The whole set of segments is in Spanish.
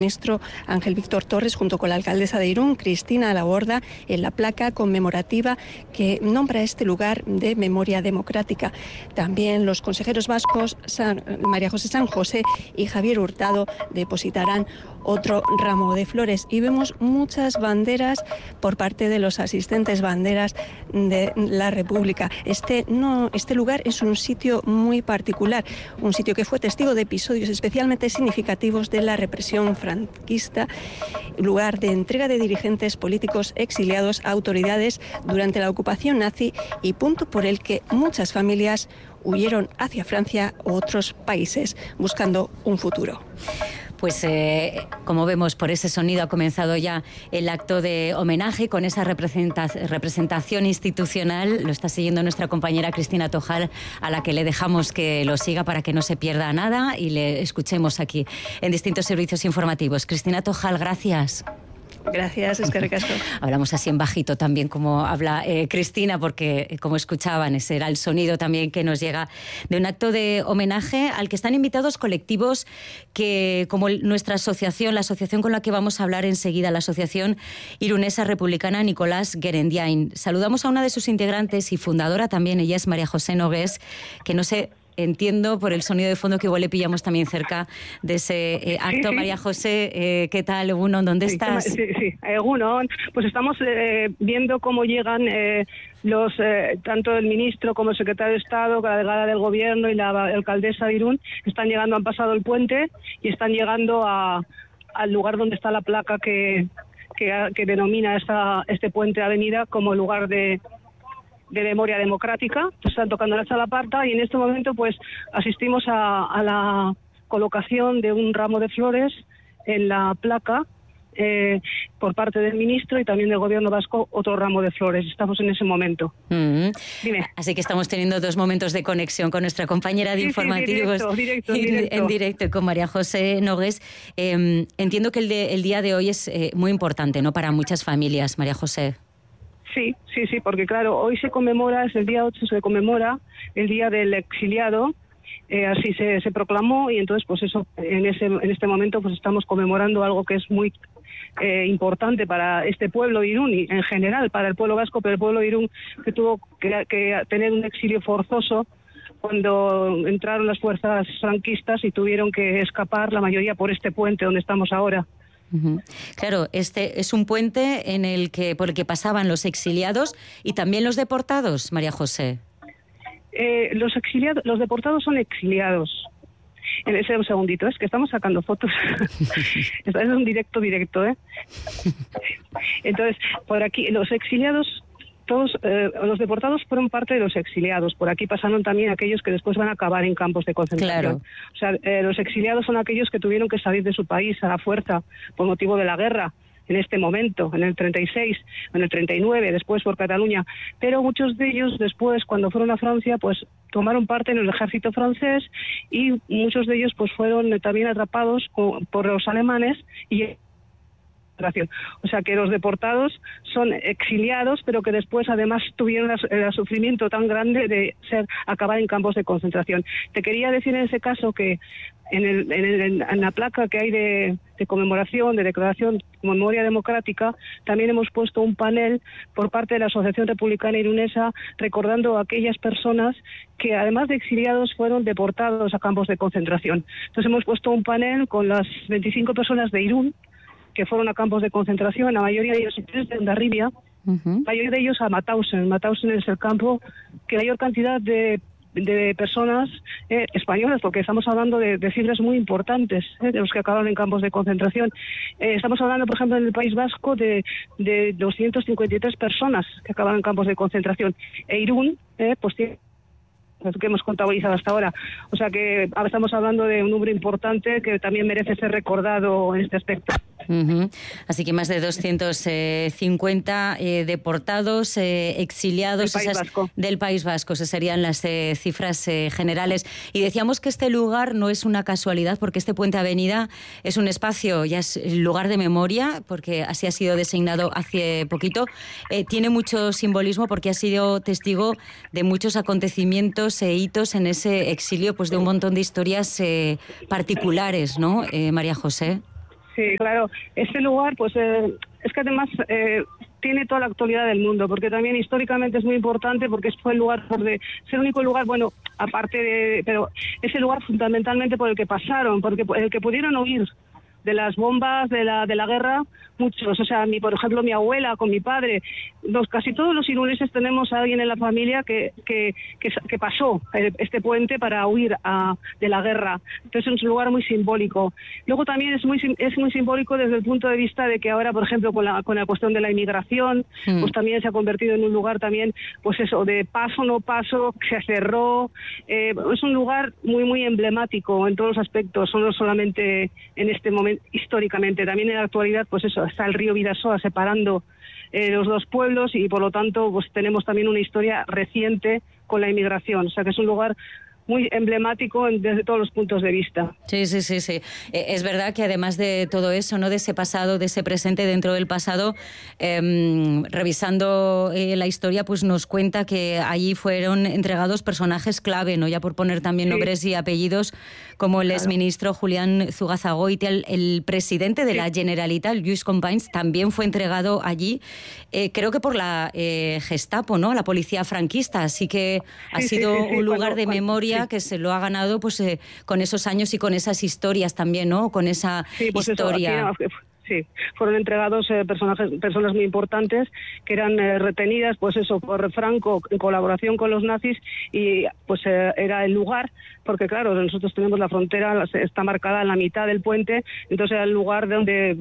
Ministro Ángel Víctor Torres, junto con la alcaldesa de Irún, Cristina Laborda, en la placa conmemorativa que nombra este lugar de memoria democrática. También los consejeros vascos María José San José y Javier Hurtado depositarán otro ramo de flores, y vemos muchas banderas por parte de los asistentes, banderas de la República. Este lugar es un sitio muy particular, un sitio que fue testigo de episodios especialmente significativos de la represión franquista, lugar de entrega de dirigentes políticos exiliados a autoridades durante la ocupación nazi y punto por el que muchas familias huyeron hacia Francia u otros países buscando un futuro. Pues como vemos por ese sonido ha comenzado ya el acto de homenaje con esa representación institucional. Lo está siguiendo nuestra compañera Cristina Tojal, a la que le dejamos que lo siga para que no se pierda nada y le escuchemos aquí en distintos servicios informativos. Cristina Tojal, gracias. Gracias, eskerrik asko. Hablamos así en bajito también como habla Cristina, porque como escuchaban, ese era el sonido también que nos llega de un acto de homenaje al que están invitados colectivos que, como nuestra asociación, la asociación con la que vamos a hablar enseguida, la Asociación Irunesa Republicana Nicolás Guerendiain. Saludamos a una de sus integrantes y fundadora también, ella es María José Nogués, que no sé... Entiendo por el sonido de fondo que igual le pillamos también cerca de ese acto. Sí. María José, ¿qué tal, Egunon? ¿Dónde estás? Sí, Egunon. Pues estamos viendo cómo llegan tanto el ministro como el secretario de Estado, la delegada del Gobierno y la alcaldesa de Irún, están llegando, han pasado el puente y están llegando al lugar donde está la placa que denomina este puente avenida como lugar de memoria democrática. Están tocando la chalaparta y en este momento pues asistimos a la colocación de un ramo de flores en la placa por parte del ministro y también del Gobierno vasco otro ramo de flores. Estamos en ese momento. Dime. Así que estamos teniendo dos momentos de conexión con nuestra compañera de informativos directo. En directo con María José Nogués. Entiendo que el día de hoy es muy importante, ¿no?, para muchas familias, María José. Sí, porque claro, hoy se conmemora, es el día 8, se conmemora el Día del Exiliado, así se proclamó y entonces pues eso, en este momento pues estamos conmemorando algo que es muy importante para este pueblo de Irún y en general para el pueblo vasco, pero el pueblo de Irún que tuvo que tener un exilio forzoso cuando entraron las fuerzas franquistas y tuvieron que escapar la mayoría por este puente donde estamos ahora. Claro, este es un puente por el que pasaban los exiliados y también los deportados, María José. Los deportados son exiliados. Un segundito, es que estamos sacando fotos. Es un directo, Entonces, por aquí, los exiliados, todos los deportados fueron parte de los exiliados. Por aquí pasaron también aquellos que después van a acabar en campos de concentración. Claro. O sea, los exiliados son aquellos que tuvieron que salir de su país a la fuerza por motivo de la guerra, en este momento, en el 36, en el 39, después por Cataluña. Pero muchos de ellos después, cuando fueron a Francia, pues tomaron parte en el ejército francés y muchos de ellos pues fueron también atrapados por los alemanes y... O sea que los deportados son exiliados, pero que después además tuvieron el sufrimiento tan grande de acabar en campos de concentración. Te quería decir en ese caso que en la placa que hay de conmemoración, de declaración como memoria democrática, también hemos puesto un panel por parte de la Asociación Republicana Irunesa recordando a aquellas personas que además de exiliados fueron deportados a campos de concentración. Entonces hemos puesto un panel con las 25 personas de Irún que fueron a campos de concentración, la mayoría de ellos de Hondarribia, la mayoría de ellos a Mauthausen. Mauthausen es el campo que mayor cantidad de personas españolas, porque estamos hablando de cifras muy importantes de los que acabaron en campos de concentración. Estamos hablando, por ejemplo, en el País Vasco de 253 personas que acabaron en campos de concentración. E Irún, pues tiene que hemos contabilizado hasta ahora. O sea que estamos hablando de un número importante que también merece ser recordado en este aspecto. Así que más de 250 deportados, exiliados del País Vasco. Esas serían las cifras generales. Y decíamos que este lugar no es una casualidad, porque este Puente Avenida es un espacio, ya es lugar de memoria, porque así ha sido designado hace poquito. Tiene mucho simbolismo porque ha sido testigo de muchos acontecimientos e hitos en ese exilio, pues de un montón de historias particulares, ¿no, María José? Sí, claro. Este lugar, pues es que además tiene toda la actualidad del mundo, porque también históricamente es muy importante, porque fue el lugar es el único lugar, bueno, aparte de, pero es el lugar fundamentalmente por el que pasaron, porque el que pudieron huir de las bombas de la guerra, muchos, o sea, por ejemplo, mi abuela con mi padre, casi todos los iruneses tenemos a alguien en la familia que pasó este puente para huir de la guerra. Entonces es un lugar muy simbólico. Luego también es muy simbólico desde el punto de vista de que ahora, por ejemplo, con la cuestión de la inmigración, pues también se ha convertido en un lugar también, pues eso, de paso no paso, que se cerró. Es un lugar muy, muy emblemático en todos los aspectos, no solamente en este momento históricamente, también en la actualidad, pues eso, está el río Bidasoa separando los dos pueblos y por lo tanto pues tenemos también una historia reciente con la inmigración, o sea que es un lugar muy emblemático desde todos los puntos de vista. Sí. Es verdad que además de todo eso, ¿no?, de ese pasado, de ese presente dentro del pasado, revisando la historia, pues nos cuenta que allí fueron entregados personajes clave, ¿no?, ya por poner también nombres y apellidos, como el exministro Julián Zugazagoitia, el presidente de la Generalitat, Lluís Companys, también fue entregado allí, creo que por la Gestapo, ¿no?, la policía franquista, así que ha sido un lugar de memoria que se lo ha ganado pues con esos años y con esas historias también, ¿no?, con esa historia. Sí, fueron entregados personas muy importantes que eran retenidas, pues eso, por Franco en colaboración con los nazis y pues era el lugar, porque claro, nosotros tenemos la frontera, está marcada en la mitad del puente, entonces era el lugar donde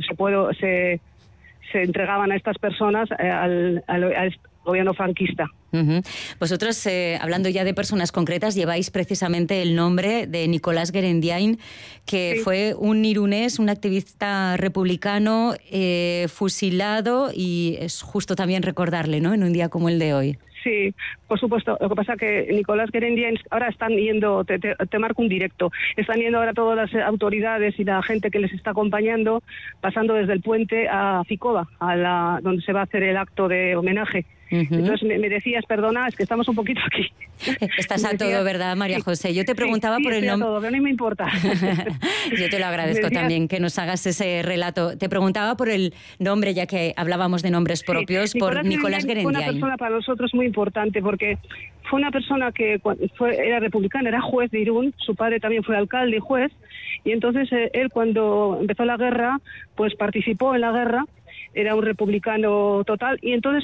se entregaban a estas personas al gobierno franquista. Vosotros, hablando ya de personas concretas, lleváis precisamente el nombre de Nicolás Guerendiain, que fue un irunés, un activista republicano fusilado, y es justo también recordarle, ¿no?, en un día como el de hoy. Sí, por supuesto. Lo que pasa es que Nicolás Guerendiain ahora están yendo, te marco un directo, están yendo ahora todas las autoridades y la gente que les está acompañando, pasando desde el puente a Ficova, donde se va a hacer el acto de homenaje. Entonces me decías, perdona, es que estamos un poquito aquí. Estás a todo, ¿verdad, María José? Yo te preguntaba por el nombre. Todo, pero no me importa. Yo te lo agradezco también que nos hagas ese relato. Te preguntaba por el nombre, ya que hablábamos de nombres propios, por Nicolás Guerendiain. Fue una persona para nosotros muy importante porque fue una persona que era republicana, era juez de Irún, su padre también fue alcalde y juez, y entonces él cuando empezó la guerra, pues participó en la guerra. Era un republicano total y entonces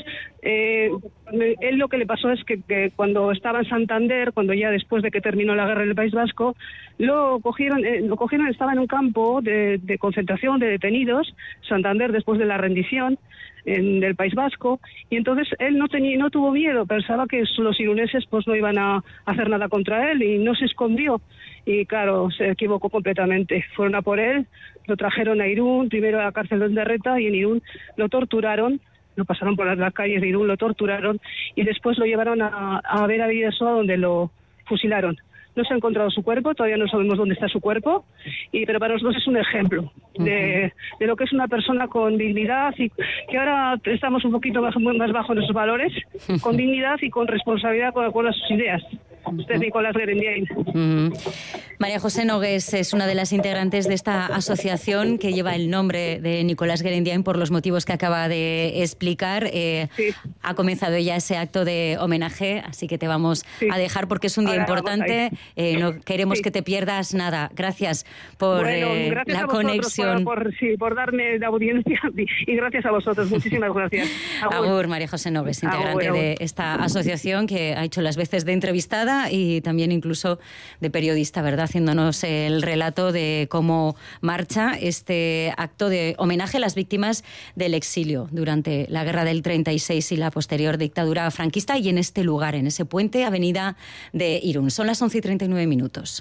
él lo que le pasó es que cuando estaba en Santander, cuando ya después de que terminó la guerra en el País Vasco, lo cogieron, estaba en un campo de concentración de detenidos, Santander, después de la rendición del País Vasco, y entonces él no tuvo miedo, pensaba que los iruneses pues no iban a hacer nada contra él y no se escondió, y claro, se equivocó completamente. Fueron a por él, lo trajeron a Irún, primero a la cárcel de Enderreta, y en Irún lo torturaron, lo pasaron por las calles de Irún, lo torturaron y después lo llevaron a ver a Bidasoa, donde lo fusilaron. No se ha encontrado su cuerpo, todavía no sabemos dónde está su cuerpo, pero para nosotros es un ejemplo de lo que es una persona con dignidad, y que ahora estamos un poquito más bajo en esos valores, con dignidad y con responsabilidad con acuerdo a sus ideas. Usted es Nicolás Guerendiain. María José Nogués es una de las integrantes de esta asociación que lleva el nombre de Nicolás Guerendiain por los motivos que acaba de explicar. Ha comenzado ya ese acto de homenaje, así que te vamos a dejar porque es un día importante. No queremos que te pierdas nada. Gracias por gracias la a conexión. Por darme la audiencia y gracias a vosotros. Muchísimas gracias. Agur, María José Nogués, integrante de esta asociación que ha hecho las veces de entrevistada y también incluso de periodista, ¿verdad?, haciéndonos el relato de cómo marcha este acto de homenaje a las víctimas del exilio durante la guerra del 36 y la posterior dictadura franquista, y en este lugar, en ese puente, avenida de Irún. Son las 11:39.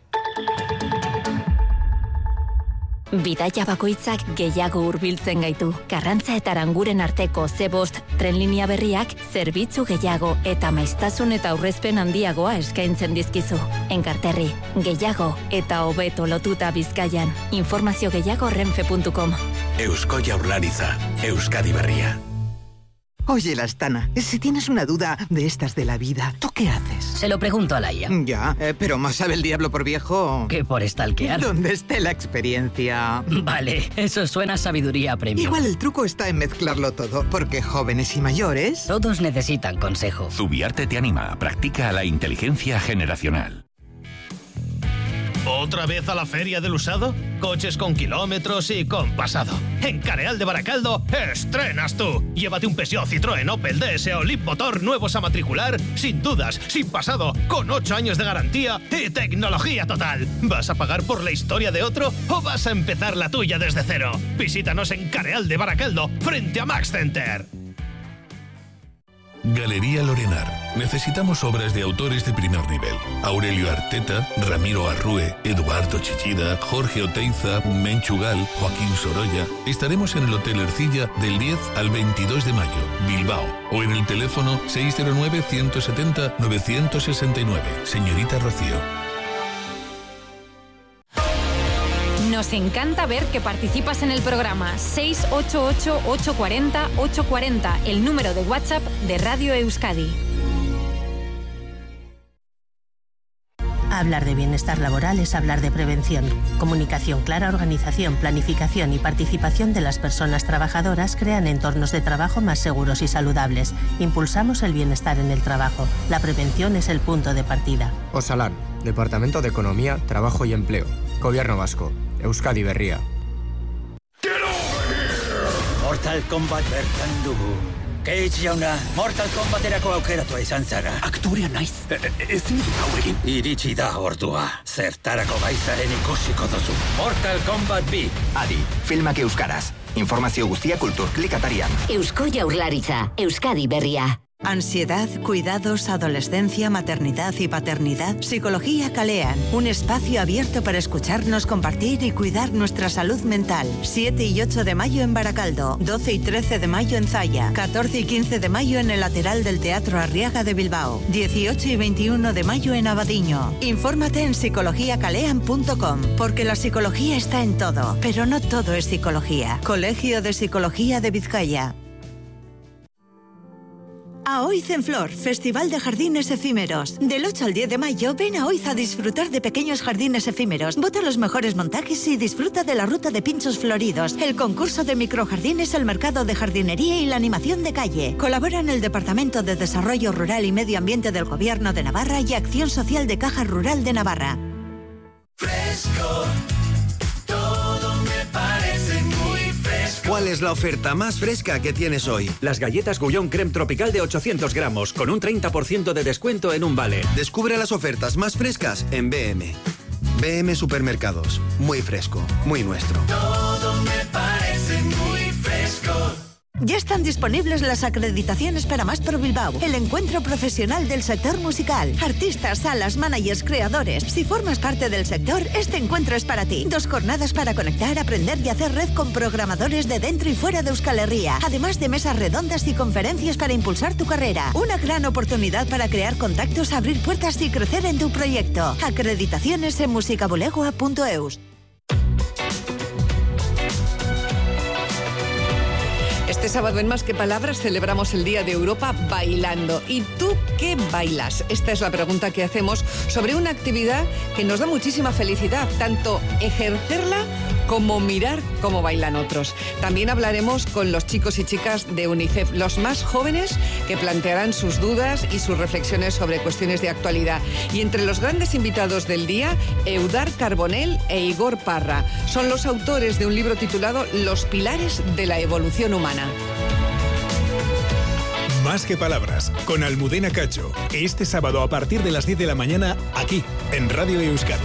Bidaia bakoitzak gehiago hurbiltzen gaitu. Karrantza eta Aranguren arteko C5 trenlinea berriak zerbitzu gehiago eta maiztasun eta aurrezpen handiagoa eskaintzen dizkizu. Enkarterri, gehiago eta hobeto lotuta Bizkaian. Informazio gehiago renfe.com. Eusko Jaurlaritza, Euskadi Berria. Oye, Lastana, si tienes una duda de estas de la vida, ¿tú qué haces? Se lo pregunto a la IA. Ya, pero más sabe el diablo por viejo que por stalkear. Donde esté la experiencia. Vale, eso suena a sabiduría premium. Igual el truco está en mezclarlo todo, porque jóvenes y mayores... todos necesitan consejo. Zubiarte te anima. Practica la inteligencia generacional. ¿Otra vez a la feria del usado? Coches con kilómetros y con pasado. En Careal de Baracaldo, estrenas tú. Llévate un Peugeot, Citroën, Opel, DS o Leaf Motor nuevos a matricular, sin dudas, sin pasado, con 8 años de garantía y tecnología total. ¿Vas a pagar por la historia de otro o vas a empezar la tuya desde cero? Visítanos en Careal de Baracaldo, frente a Max Center. Galería Lorenar. Necesitamos obras de autores de primer nivel. Aurelio Arteta, Ramiro Arrue, Eduardo Chichida, Jorge Oteiza, Menchugal, Joaquín Sorolla. Estaremos en el Hotel Ercilla del 10 al 22 de mayo, Bilbao. O en el teléfono 609-170-969. Señorita Rocío. Nos encanta ver que participas en el programa. 688-840-840, el número de WhatsApp de Radio Euskadi. Hablar de bienestar laboral es hablar de prevención. Comunicación clara, organización, planificación y participación de las personas trabajadoras crean entornos de trabajo más seguros y saludables. Impulsamos el bienestar en el trabajo. La prevención es el punto de partida. Osalan, Departamento de Economía, Trabajo y Empleo. Gobierno Vasco. Euskadi Berria. Mortal Kombat bertan dugu. Cage jauna, Mortal Kombaterako aukeratua izan zara. Aktorea naiz. Ezin dut hau egin. Iritsi da ordua. Zertarako gaizaren ikusiko duzu. Mortal Kombat 2. Adi, filmak euskaraz. Informazio guztia Kulturklik atarian. Eusko Jaurlaritza, Euskadi Berria. Ansiedad, cuidados, adolescencia, maternidad y paternidad. Psicología Kalean. Un espacio abierto para escucharnos, compartir y cuidar nuestra salud mental. 7 y 8 de mayo en Baracaldo. 12 y 13 de mayo en Zaya. 14 y 15 de mayo en el lateral del Teatro Arriaga de Bilbao. 18 y 21 de mayo en Abadiño. Infórmate en psicologiacalean.com. Porque la psicología está en todo, pero no todo es psicología. Colegio de Psicología de Vizcaya. A Oiz en Flor, Festival de Jardines Efímeros. Del 8 al 10 de mayo, ven a Oiz a disfrutar de pequeños jardines efímeros. Vota los mejores montajes y disfruta de la ruta de pinchos floridos, el concurso de microjardines, el mercado de jardinería y la animación de calle. Colabora en el Departamento de Desarrollo Rural y Medio Ambiente del Gobierno de Navarra y Acción Social de Caja Rural de Navarra. Fresco, todo me parece muy fresco. ¿Cuál es la oferta más fresca que tienes hoy? Las galletas Gullón Creme Tropical de 800 gramos, con un 30% de descuento en un vale. Descubre las ofertas más frescas en BM. BM Supermercados. Muy fresco, muy nuestro. Todo me parece muy fresco. Ya están disponibles las acreditaciones para Maspro Bilbao, el encuentro profesional del sector musical. Artistas, salas, managers, creadores. Si formas parte del sector, este encuentro es para ti. 2 jornadas para conectar, aprender y hacer red con programadores de dentro y fuera de Euskal Herria. Además de mesas redondas y conferencias para impulsar tu carrera. Una gran oportunidad para crear contactos, abrir puertas y crecer en tu proyecto. Acreditaciones en musicabulegoa.eus. Este sábado en Más que Palabras celebramos el Día de Europa bailando. ¿Y tú qué bailas? Esta es la pregunta que hacemos sobre una actividad que nos da muchísima felicidad, tanto ejercerla como mirar cómo bailan otros. También hablaremos con los chicos y chicas de UNICEF, los más jóvenes, que plantearán sus dudas y sus reflexiones sobre cuestiones de actualidad. Y entre los grandes invitados del día, Eudar Carbonell e Igor Parra. Son los autores de un libro titulado Los pilares de la evolución humana. Más que Palabras, con Almudena Cacho. Este sábado a partir de las 10 de la mañana, aquí, en Radio Euskadi.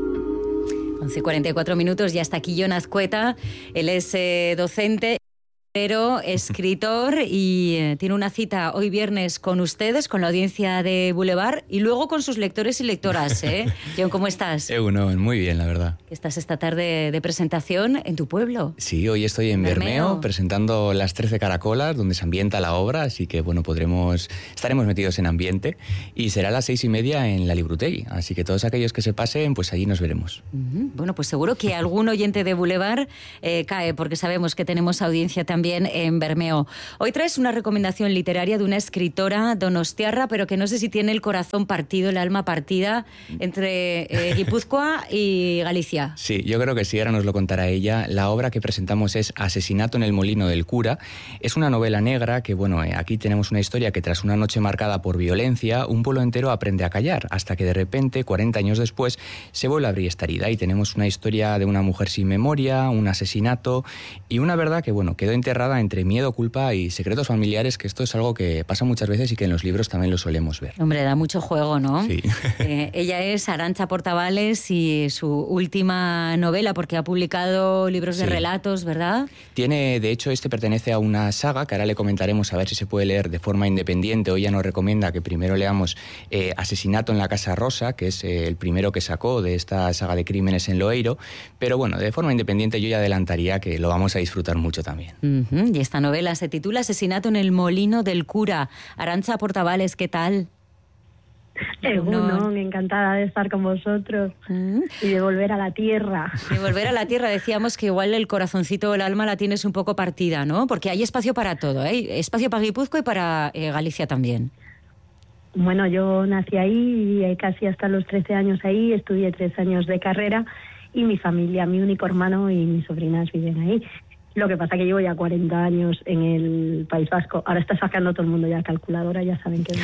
11:44 minutos y hasta aquí Jon Azcueta. Él es docente Pero escritor y tiene una cita hoy viernes con ustedes, con la audiencia de Boulevard y luego con sus lectores y lectoras. John, ¿cómo estás? Muy bien, la verdad. Estás esta tarde de presentación en tu pueblo. Sí, hoy estoy en Bermeo presentando Las 13 Caracolas, donde se ambienta la obra, así que bueno, estaremos metidos en ambiente y será a las 6:30 en la Librutegi, así que todos aquellos que se pasen, pues allí nos veremos. Bueno, pues seguro que algún oyente de Boulevard cae, porque sabemos que tenemos audiencia también en Bermeo. Hoy traes una recomendación literaria de una escritora donostiarra, pero que no sé si tiene el corazón partido, el alma partida entre Guipúzcoa y Galicia. Sí, yo creo que sí, ahora nos lo contará ella. La obra que presentamos es Asesinato en el molino del cura. Es una novela negra que, bueno, aquí tenemos una historia que tras una noche marcada por violencia, un pueblo entero aprende a callar, hasta que de repente, 40 años después, se vuelve a abrir esta herida y tenemos una historia de una mujer sin memoria, un asesinato y una verdad que, bueno, quedó enterrada entre miedo, culpa y secretos familiares, que esto es algo que pasa muchas veces y que en los libros también lo solemos ver. Hombre, da mucho juego, ¿no? Sí. Ella es Arantxa Portavales y su última novela, porque ha publicado libros de relatos, ¿verdad? De hecho, este pertenece a una saga que ahora le comentaremos a ver si se puede leer de forma independiente. Hoy ya nos recomienda que primero leamos Asesinato en la Casa Rosa, que es el primero que sacó de esta saga de crímenes en Loeiro, pero bueno, de forma independiente yo ya adelantaría que lo vamos a disfrutar mucho también. Y esta novela se titula Asesinato en el molino del cura. Arantxa Portavales, ¿qué tal? Encantada de estar con vosotros y de volver a la tierra. De volver a la tierra, decíamos que igual el corazoncito o el alma la tienes un poco partida, ¿no? Porque hay espacio para todo, ¿eh? Espacio para Guipúzcoa y para Galicia también. Bueno, yo nací ahí y casi hasta los 13 años ahí, estudié 3 años de carrera y mi familia, mi único hermano y mis sobrinas viven ahí. Lo que pasa que llevo ya 40 años en el País Vasco. Ahora está sacando todo el mundo ya calculadora, ya saben que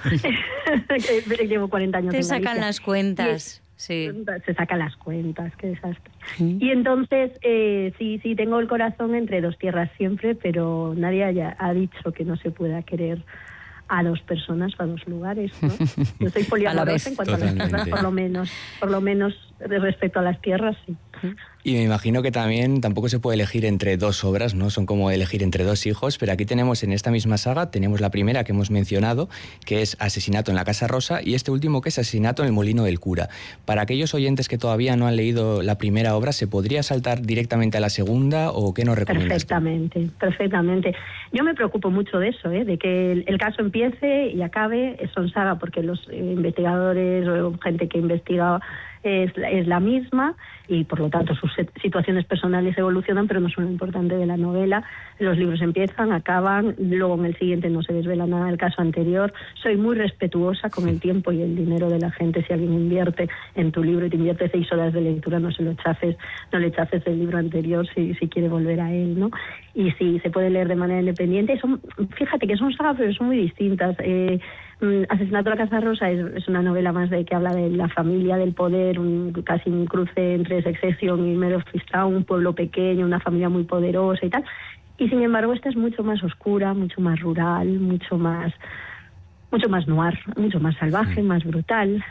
llevo 40 años en Galicia. Te sacan las cuentas, sí. Se sacan las cuentas, qué desastre. Y entonces, sí, tengo el corazón entre dos tierras siempre, pero nadie ha dicho que no se pueda querer a dos personas o a dos lugares, ¿no? Yo soy poliamorosa en cuanto a las tierras, por lo menos respecto a las tierras, sí. Y me imagino que también tampoco se puede elegir entre dos obras, ¿no? Son como elegir entre dos hijos, pero aquí tenemos en esta misma saga, tenemos la primera que hemos mencionado, que es Asesinato en la Casa Rosa, y este último que es Asesinato en el molino del cura. Para aquellos oyentes que todavía no han leído la primera obra, ¿se podría saltar directamente a la segunda o qué nos recomiendas? Perfectamente. Yo me preocupo mucho de eso, de que el caso empiece y acabe, son saga, porque los investigadores o gente que investiga es la misma y por lo tanto sus situaciones personales evolucionan, pero no son lo importante de la novela. Los libros empiezan, acaban, luego en el siguiente no se desvela nada del caso anterior. Soy muy respetuosa con el tiempo y el dinero de la gente. Si alguien invierte en tu libro y te invierte 6 horas de lectura, no le chafes el libro anterior si quiere volver a él, ¿no? Y sí, se puede leer de manera independiente. Fíjate que son sagas, pero son muy distintas. Asesinato en la Casa Rosa es una novela más que habla de la familia, del poder, casi un cruce entre Succession y Mare of Easttown, un pueblo pequeño, una familia muy poderosa y tal. Y sin embargo esta es mucho más oscura, mucho más rural, mucho más noir, mucho más salvaje, más brutal.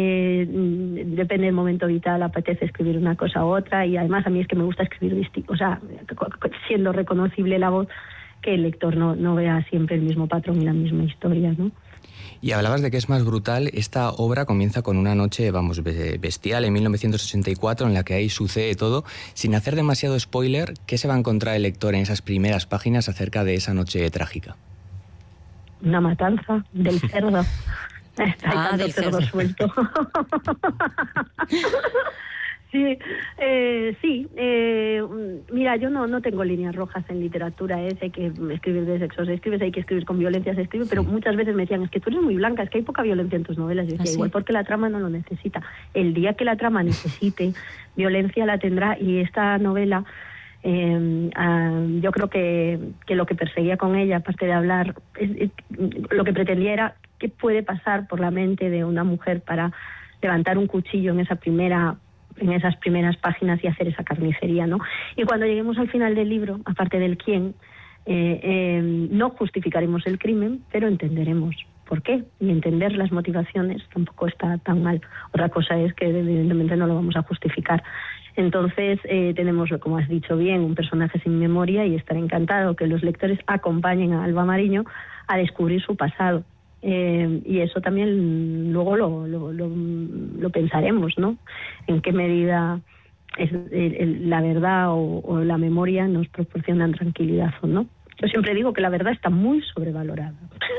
Depende del momento vital, apetece escribir una cosa u otra, y además a mí es que me gusta escribir siendo reconocible la voz, que el lector no vea siempre el mismo patrón y la misma historia, ¿no? Y hablabas de que es más brutal. Esta obra comienza con una noche, bestial, en 1984, en la que ahí sucede todo. Sin hacer demasiado spoiler, ¿qué se va a encontrar el lector en esas primeras páginas acerca de esa noche trágica? Una matanza del cerdo. Hay tanto cerdo suelto. Sí, mira, yo no tengo líneas rojas en literatura, hay que escribir de sexo, hay que escribir con violencia, pero muchas veces me decían, es que tú eres muy blanca, es que hay poca violencia en tus novelas. Yo decía, igual porque la trama no lo necesita. El día que la trama necesite violencia la tendrá, y esta novela yo creo que lo que perseguía con ella, aparte de hablar, lo que pretendía era qué puede pasar por la mente de una mujer para levantar un cuchillo en esas primeras páginas y hacer esa carnicería, ¿no? Y cuando lleguemos al final del libro, aparte del quién, no justificaremos el crimen, pero entenderemos por qué, y entender las motivaciones tampoco está tan mal. Otra cosa es que evidentemente no lo vamos a justificar. Entonces tenemos, como has dicho bien, un personaje sin memoria y estaré encantado que los lectores acompañen a Alba Mariño a descubrir su pasado. Y eso también luego lo pensaremos, ¿no? En qué medida la verdad o la memoria nos proporcionan tranquilidad o no. Yo siempre digo que la verdad está muy sobrevalorada.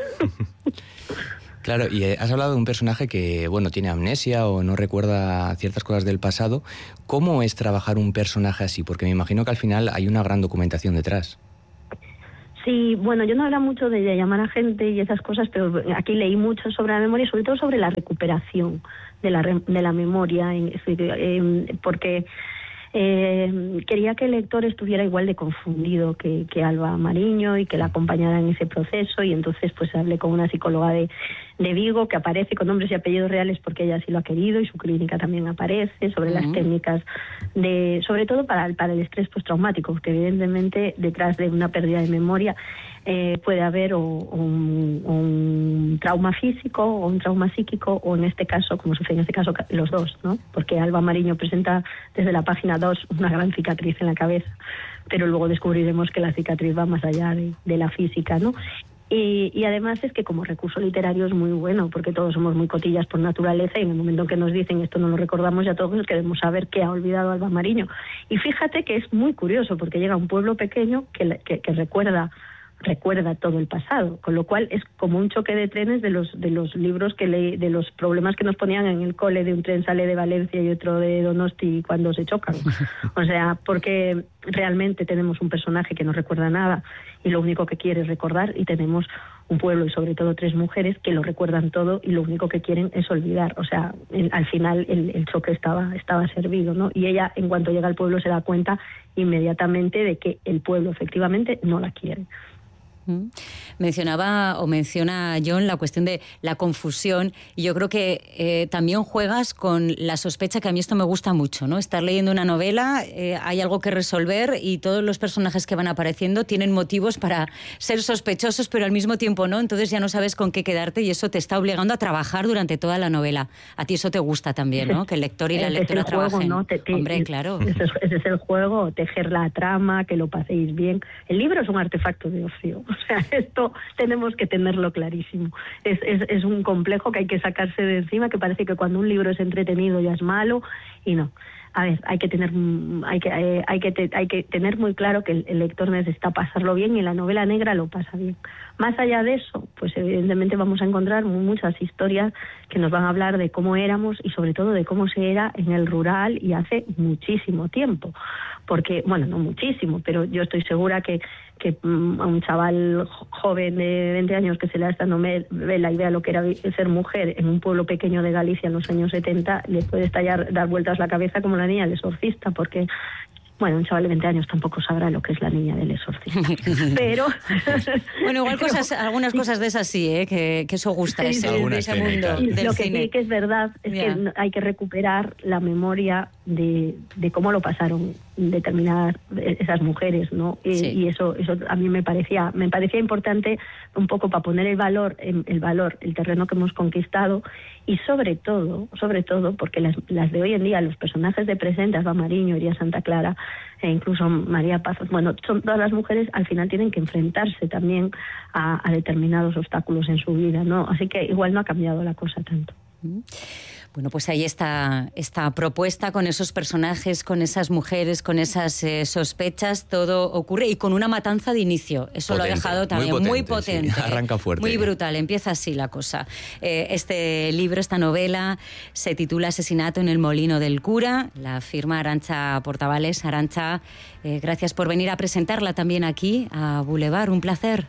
Claro, y has hablado de un personaje que, bueno, tiene amnesia o no recuerda ciertas cosas del pasado. ¿Cómo es trabajar un personaje así? Porque me imagino que al final hay una gran documentación detrás. Sí, bueno, yo no hablo mucho de llamar a gente y esas cosas, pero aquí leí mucho sobre la memoria, sobre todo sobre la recuperación de la memoria, porque quería que el lector estuviera igual de confundido que Alba Mariño y que la acompañara en ese proceso, y entonces pues hablé con una psicóloga de Vigo que aparece con nombres y apellidos reales porque ella sí lo ha querido, y su clínica también aparece, sobre las técnicas sobre todo para el estrés postraumático, porque evidentemente detrás de una pérdida de memoria puede haber un trauma físico o un trauma psíquico, o en este caso, como sucede en este caso, los dos, ¿no? Porque Alba Mariño presenta desde la página 2 una gran cicatriz en la cabeza, pero luego descubriremos que la cicatriz va más allá de la física, ¿no? Y además es que como recurso literario es muy bueno, porque todos somos muy cotillas por naturaleza, y en el momento en que nos dicen esto no lo recordamos, ya todos queremos saber qué ha olvidado Alba Mariño. Y fíjate que es muy curioso, porque llega a un pueblo pequeño que recuerda todo el pasado, con lo cual es como un choque de trenes de los libros que leí, de los problemas que nos ponían en el cole, de un tren sale de Valencia y otro de Donosti cuando se chocan. O sea, porque realmente tenemos un personaje que no recuerda nada y lo único que quiere es recordar, y tenemos un pueblo y sobre todo 3 mujeres que lo recuerdan todo y lo único que quieren es olvidar. O sea, al final el choque estaba servido, ¿no? Y ella, en cuanto llega al pueblo, se da cuenta inmediatamente de que el pueblo efectivamente no la quiere. Menciona Jon la cuestión de la confusión, y yo creo que también juegas con la sospecha, que a mí esto me gusta mucho, ¿no? Estar leyendo una novela, hay algo que resolver y todos los personajes que van apareciendo tienen motivos para ser sospechosos, pero al mismo tiempo no, entonces ya no sabes con qué quedarte, y eso te está obligando a trabajar durante toda la novela. A ti eso te gusta también, ¿no? Que el lector y la lectora trabajen. ¿No? Hombre, claro. Ese es el juego, tejer la trama, que lo paséis bien. El libro es un artefacto de ocio. O sea, esto tenemos que tenerlo clarísimo. Es un complejo que hay que sacarse de encima, que parece que cuando un libro es entretenido ya es malo, y no. A ver, hay que tener muy claro que el lector necesita pasarlo bien, y la novela negra lo pasa bien. Más allá de eso, pues evidentemente vamos a encontrar muchas historias que nos van a hablar de cómo éramos y sobre todo de cómo se era en el rural y hace muchísimo tiempo. Porque, bueno, no muchísimo, pero yo estoy segura que a un chaval joven de 20 años que se lea esta novela y vea lo que era ser mujer en un pueblo pequeño de Galicia en los años 70, le puede dar vueltas la cabeza como la niña del exorcista, porque, bueno, un chaval de 20 años tampoco sabrá lo que es la niña del exorcista. Pero... bueno, igual algunas cosas de esas sí, que eso gusta, ese mundo del lo que cine. sí que es verdad es que hay que recuperar la memoria de cómo lo pasaron determinadas esas mujeres, ¿no? Y eso a mí me parecía importante, un poco para poner el valor, el terreno que hemos conquistado, y sobre todo porque las de hoy en día, los personajes de presente, Alba Mariño, Iria Santa Clara, e incluso María Pazos, bueno, todas las mujeres al final tienen que enfrentarse también a determinados obstáculos en su vida, ¿no? Así que igual no ha cambiado la cosa tanto. Bueno, pues ahí está esta propuesta con esos personajes, con esas mujeres, con esas sospechas, todo ocurre, y con una matanza de inicio. Eso lo ha dejado también muy potente. Sí, arranca fuerte. Muy brutal, empieza así la cosa. Este libro, esta novela, se titula Asesinato en el Molino del Cura, la firma Arantxa Portavales. Arantxa, gracias por venir a presentarla también aquí a Boulevard, un placer.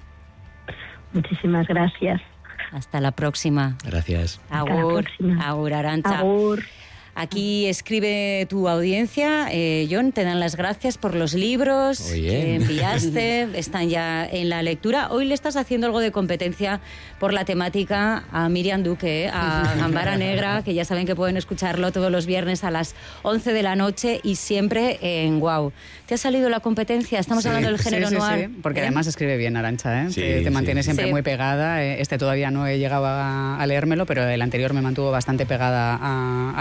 Muchísimas gracias. Hasta la próxima. Gracias. Agur, Arantxa. Agur. Aquí escribe tu audiencia, Jon, te dan las gracias por los libros que enviaste, están ya en la lectura. Hoy le estás haciendo algo de competencia por la temática a Miriam Duque, a Gambara Negra, que ya saben que pueden escucharlo todos los viernes a las 11 de la noche y siempre en Guau. ¿Te ha salido la competencia? Estamos hablando del género noir. Sí, porque además escribe bien, Arantxa, te mantiene siempre muy pegada. Este todavía no he llegado a leérmelo, pero el anterior me mantuvo bastante pegada al librito.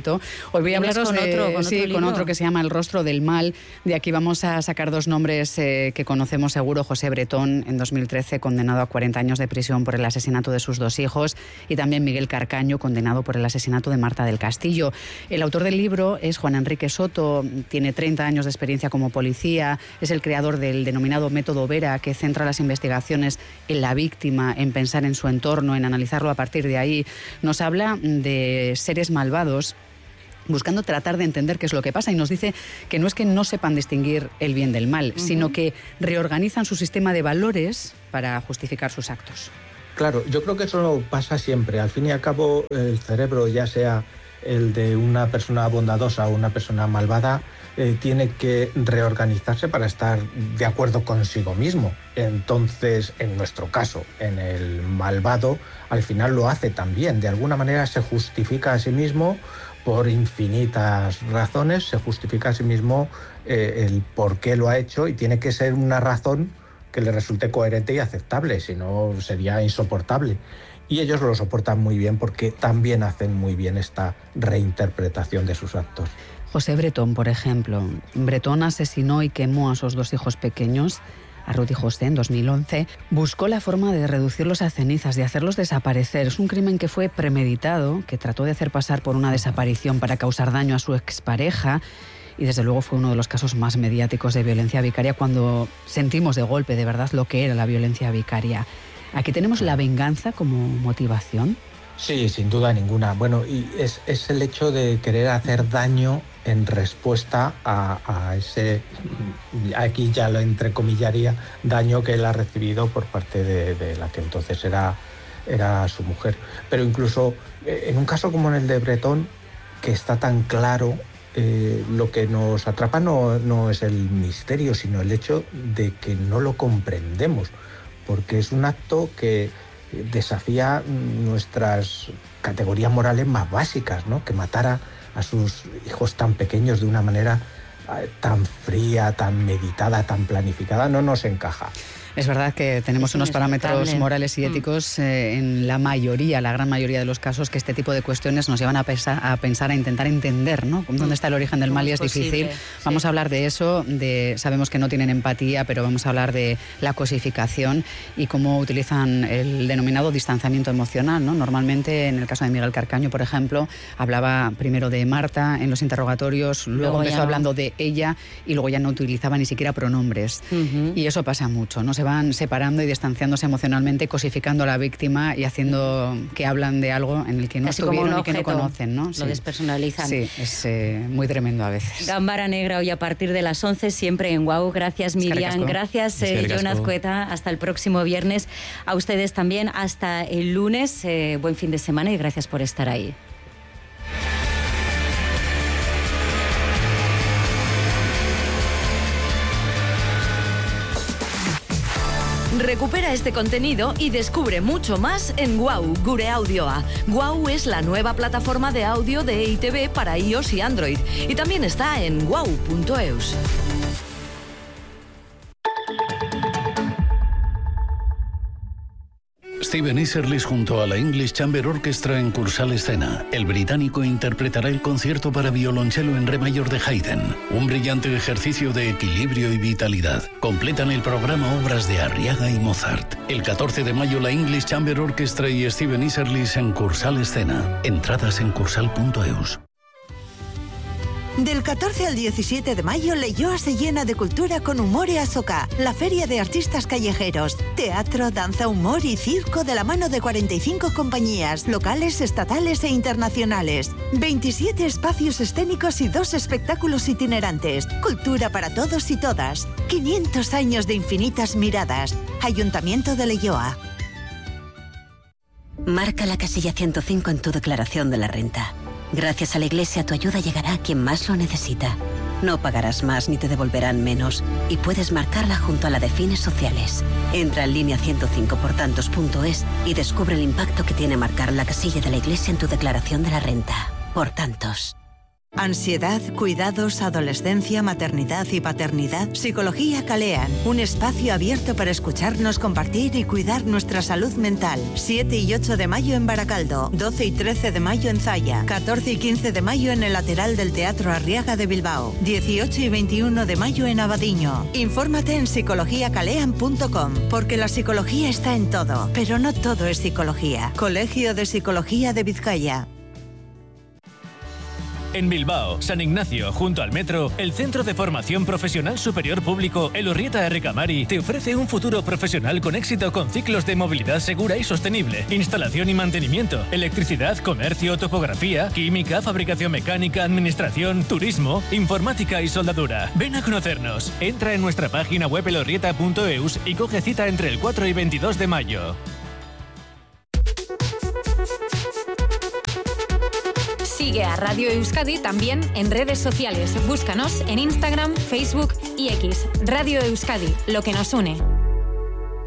éxito. Hoy voy a hablaros con otro que se llama El rostro del mal. De aquí vamos a sacar dos nombres que conocemos seguro. José Bretón, en 2013, condenado a 40 años de prisión por el asesinato de sus 2 hijos, y también Miguel Carcaño, condenado por el asesinato de Marta del Castillo. El autor del libro es Juan Enrique Soto, tiene 30 años de experiencia como policía, es el creador del denominado método Vera, que centra las investigaciones en la víctima, en pensar en su entorno, en analizarlo a partir de ahí. Nos habla de seres malvados buscando tratar de entender qué es lo que pasa, y nos dice que no es que no sepan distinguir el bien del mal, sino que reorganizan su sistema de valores para justificar sus actos. Claro, yo creo que eso pasa siempre. Al fin y al cabo, el cerebro, ya sea el de una persona bondadosa o una persona malvada, tiene que reorganizarse para estar de acuerdo consigo mismo. Entonces, en nuestro caso, en el malvado, al final lo hace también. De alguna manera se justifica a sí mismo por infinitas razones, se justifica a sí mismo el por qué lo ha hecho, y tiene que ser una razón que le resulte coherente y aceptable, si no sería insoportable. Y ellos lo soportan muy bien porque también hacen muy bien esta reinterpretación de sus actos. José Bretón, por ejemplo. Bretón asesinó y quemó a sus 2 hijos pequeños, a Ruth y José, en 2011. Buscó la forma de reducirlos a cenizas, de hacerlos desaparecer. Es un crimen que fue premeditado, que trató de hacer pasar por una desaparición para causar daño a su expareja, y desde luego fue uno de los casos más mediáticos de violencia vicaria, cuando sentimos de golpe de verdad lo que era la violencia vicaria. ¿Aquí tenemos la venganza como motivación? Sí, sin duda ninguna. Bueno, y es el hecho de querer hacer daño en respuesta a ese, aquí ya lo entrecomillaría, daño que él ha recibido por parte de la que entonces era su mujer. Pero incluso en un caso como en el de Bretón, que está tan claro, lo que nos atrapa no es el misterio, sino el hecho de que no lo comprendemos, porque es un acto que desafía nuestras categorías morales más básicas, ¿no? Que matara a sus hijos tan pequeños de una manera tan fría, tan meditada, tan planificada, no nos encaja. Es verdad que tenemos unos parámetros morales y éticos en la gran mayoría de los casos, que este tipo de cuestiones nos llevan a pensar, a intentar entender, ¿no? Dónde está el origen del mal, y es difícil. Vamos a hablar de eso, sabemos que no tienen empatía, pero vamos a hablar de la cosificación y cómo utilizan el denominado distanciamiento emocional, ¿no? Normalmente, en el caso de Miguel Carcaño, por ejemplo, hablaba primero de Marta en los interrogatorios, luego empezó hablando de ella, y luego ya no utilizaba ni siquiera pronombres. Y eso pasa mucho, ¿no? Se van separando y distanciándose emocionalmente, cosificando a la víctima y haciendo que hablan de algo en el que no casi estuvieron y que no conocen, ¿no? Lo despersonalizan. Sí, es muy tremendo a veces. Gambara Negra, hoy a partir de las 11, siempre en WOW. Gracias, Miriam. Gracias, Jon Azcueta. Hasta el próximo viernes. A ustedes también. Hasta el lunes. Buen fin de semana y gracias por estar ahí. Recupera este contenido y descubre mucho más en WOW, Gure Audioa. WOW es la nueva plataforma de audio de EITB para iOS y Android. Y también está en wow.eus. Stephen Easerlis junto a la English Chamber Orchestra en Cursal Escena. El británico interpretará el concierto para violonchelo en re mayor de Haydn, un brillante ejercicio de equilibrio y vitalidad. Completan el programa obras de Arriaga y Mozart. El 14 de mayo la English Chamber Orchestra y Stephen Easerlis en Cursal Escena. Entradas en cursal.eus. Del 14 al 17 de mayo, Leioa se llena de cultura con Humor e Azoka, la feria de artistas callejeros. Teatro, danza, humor y circo de la mano de 45 compañías, locales, estatales e internacionales. 27 espacios escénicos y 2 espectáculos itinerantes. Cultura para todos y todas. 500 años de infinitas miradas. Ayuntamiento de Leioa. Marca la casilla 105 en tu declaración de la renta. Gracias a la Iglesia, tu ayuda llegará a quien más lo necesita. No pagarás más ni te devolverán menos. Y puedes marcarla junto a la de fines sociales. Entra en línea 105portantos.es y descubre el impacto que tiene marcar la casilla de la Iglesia en tu declaración de la renta. Por tantos. Ansiedad, cuidados, adolescencia, maternidad y paternidad. Psicología Calean, un espacio abierto para escucharnos, compartir y cuidar nuestra salud mental. 7 y 8 de mayo en Baracaldo, 12 y 13 de mayo en Zaya, 14 y 15 de mayo en el lateral del Teatro Arriaga de Bilbao, 18 y 21 de mayo en Abadiño. Infórmate en psicologiacalean.com, porque la psicología está en todo, pero no todo es psicología. Colegio de Psicología de Vizcaya. En Bilbao, San Ignacio, junto al metro, el Centro de Formación Profesional Superior Público Elorrieta Recamari te ofrece un futuro profesional con éxito con ciclos de movilidad segura y sostenible, instalación y mantenimiento, electricidad, comercio, topografía, química, fabricación mecánica, administración, turismo, informática y soldadura. Ven a conocernos. Entra en nuestra página web elorrieta.eus y coge cita entre el 4 y 22 de mayo. Sigue a Radio Euskadi también en redes sociales. Búscanos en Instagram, Facebook y X. Radio Euskadi, lo que nos une.